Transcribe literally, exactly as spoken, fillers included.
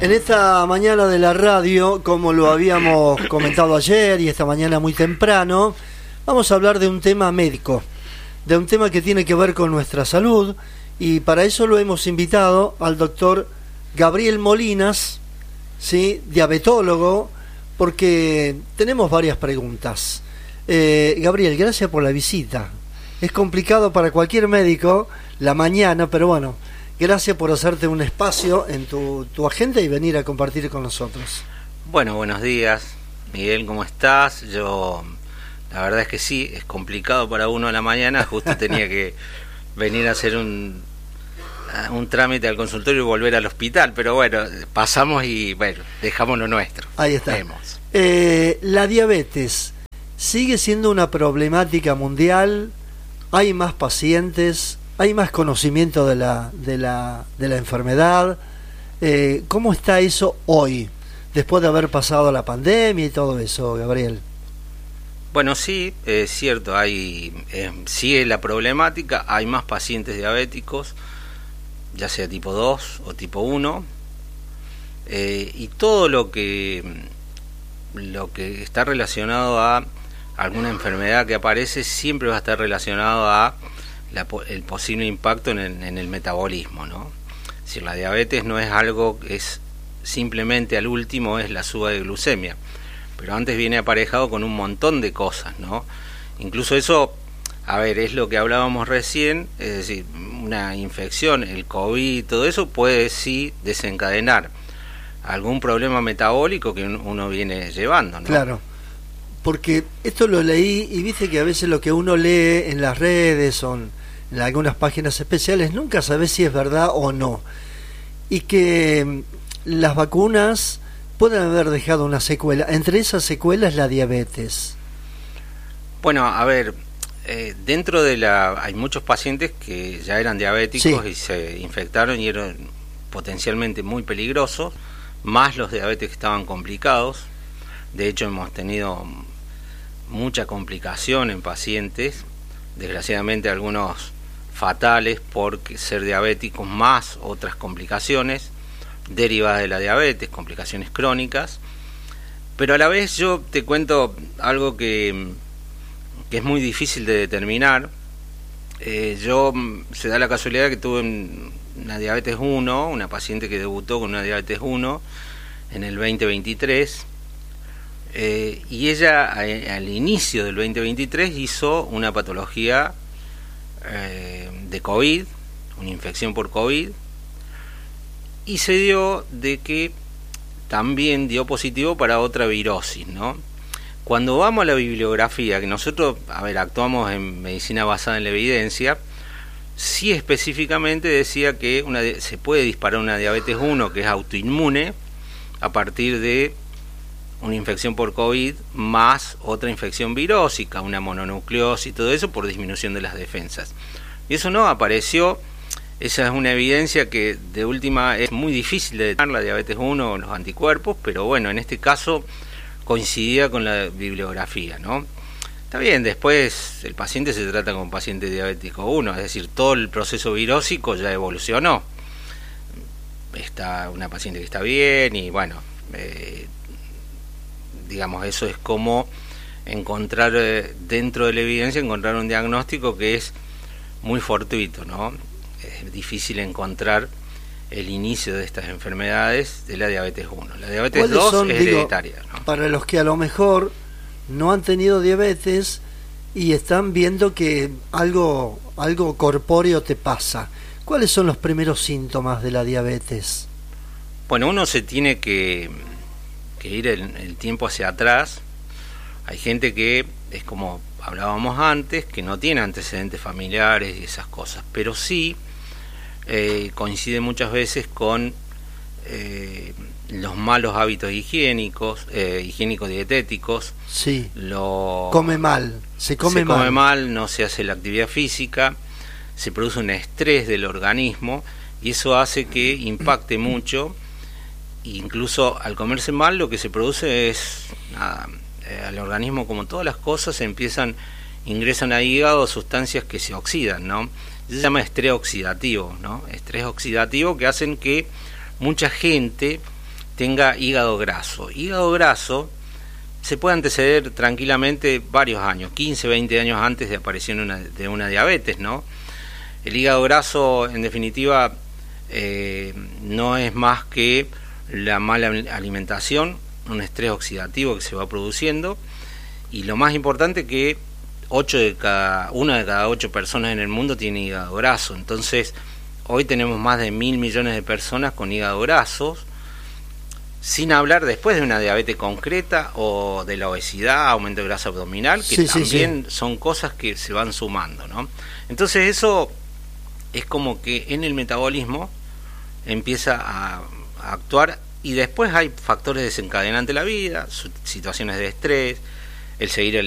En esta mañana de la radio, como lo habíamos comentado ayer y esta mañana muy temprano, vamos a hablar de un tema médico, de un tema que tiene que ver con nuestra salud, y para eso lo hemos invitado al doctor Gabriel Molinas, ¿sí?, diabetólogo, porque tenemos varias preguntas. Eh, Gabriel, gracias por la visita. Es complicado para cualquier médico la mañana, pero bueno, gracias por hacerte un espacio en tu, tu agenda y venir a compartir con nosotros. Bueno, buenos días, Miguel, ¿cómo estás? Yo, la verdad es que sí, es complicado para uno a la mañana, justo tenía que venir a hacer un, un trámite al consultorio y volver al hospital, pero bueno, pasamos y bueno, dejamos lo nuestro. Ahí está. Vemos. Eh, la diabetes, ¿sigue siendo una problemática mundial? ¿Hay más pacientes? ¿Hay más conocimiento de la, de la, de la enfermedad? Eh, ¿Cómo está eso hoy, después de haber pasado la pandemia y todo eso, Gabriel? Bueno, sí, es cierto, hay eh, sigue la problemática, hay más pacientes diabéticos, ya sea tipo dos o tipo uno, eh, y todo lo que, lo que está relacionado a alguna enfermedad que aparece siempre va a estar relacionado a La, el posible impacto en el, en el metabolismo, ¿no? Es decir, la diabetes no es algo que es simplemente al último es la suba de glucemia, pero antes viene aparejado con un montón de cosas, ¿no? Incluso eso, a ver, es lo que hablábamos recién, es decir, una infección, el COVID, todo eso puede sí desencadenar algún problema metabólico que uno viene llevando, ¿no? Claro. Porque esto lo leí y viste que a veces lo que uno lee en las redes o en, en algunas páginas especiales nunca sabes si es verdad o no. Y que las vacunas pueden haber dejado una secuela. Entre esas secuelas la diabetes. Bueno, a ver, eh, dentro de la... hay muchos pacientes que ya eran diabéticos, sí, y se infectaron y eran potencialmente muy peligrosos, más los diabetes que estaban complicados. De hecho, hemos tenido mucha complicación en pacientes, desgraciadamente algunos fatales por ser diabéticos, más otras complicaciones derivadas de la diabetes, complicaciones crónicas. Pero a la vez yo te cuento algo que, que es muy difícil de determinar. Eh, yo, se da la casualidad que tuve una diabetes uno, una paciente que debutó con una diabetes uno en el veinte veintitrés. Eh, y ella a, al inicio del veinte veintitrés hizo una patología eh, de COVID, una infección por COVID, y se dio de que también dio positivo para otra virosis, ¿no? Cuando vamos a la bibliografía, que nosotros, a ver, actuamos en medicina basada en la evidencia, sí específicamente decía que una, se puede disparar una diabetes uno, que es autoinmune, a partir de una infección por COVID más otra infección virósica, una mononucleosis y todo eso por disminución de las defensas. Y eso no apareció, esa es una evidencia que de última es muy difícil de detectar, la diabetes uno o los anticuerpos, pero bueno, en este caso coincidía con la bibliografía, ¿no? Está bien, después el paciente se trata como paciente diabético uno, es decir, todo el proceso virósico ya evolucionó. Está una paciente que está bien y bueno, eh, digamos, eso es como encontrar eh, dentro de la evidencia, encontrar un diagnóstico que es muy fortuito, ¿no? Es difícil encontrar el inicio de estas enfermedades de la diabetes uno. La diabetes dos son, es digo, hereditaria, ¿no? Para los que a lo mejor no han tenido diabetes y están viendo que algo, algo corpóreo te pasa, ¿cuáles son los primeros síntomas de la diabetes? Bueno, uno se tiene que... que ir el, el tiempo hacia atrás. Hay gente que es como hablábamos antes, que no tiene antecedentes familiares y esas cosas, pero sí eh, coincide muchas veces con eh, los malos hábitos higiénicos, eh, higiénicos dietéticos. Sí. Lo, come mal, se come se mal. come mal, no se hace la actividad física, se produce un estrés del organismo y eso hace que impacte mucho. Incluso al comerse mal lo que se produce es nada, eh, al organismo, como todas las cosas, empiezan, ingresan al hígado sustancias que se oxidan, ¿no? Se llama estrés oxidativo, ¿no? Estrés oxidativo que hacen que mucha gente tenga hígado graso. Hígado graso se puede anteceder tranquilamente varios años, quince, veinte años antes de aparición de una, de una diabetes, ¿no? El hígado graso, en definitiva, eh, no es más que la mala alimentación, un estrés oxidativo que se va produciendo, y lo más importante que ocho de cada, una de cada ocho personas en el mundo tiene hígado graso. Entonces, hoy tenemos más de mil millones de personas con hígado graso, sin hablar después de una diabetes concreta o de la obesidad, aumento de grasa abdominal, que sí, también sí, sí. son cosas que se van sumando, ¿no? Entonces eso es como que en el metabolismo empieza a, a actuar, y después hay factores desencadenantes de la vida, situaciones de estrés, el seguir el